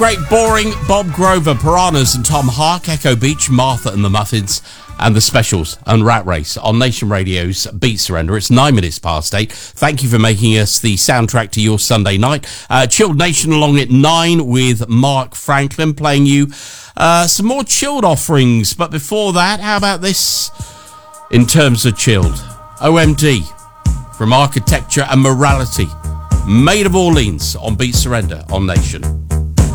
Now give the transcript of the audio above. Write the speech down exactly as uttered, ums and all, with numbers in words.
Great boring Bob Grover, Piranhas and Tom Hark, Echo Beach, Martha and the Muffins, and the Specials and Rat Race on Nation Radio's Beat Surrender. It's nine minutes past eight. Thank you for making us the soundtrack to your Sunday night. Uh, Chilled Nation along at nine with Mark Franklin playing you uh, some more chilled offerings. But before that, how about this in terms of chilled? O M D from Architecture and Morality, Made of Orleans on Beat Surrender on Nation.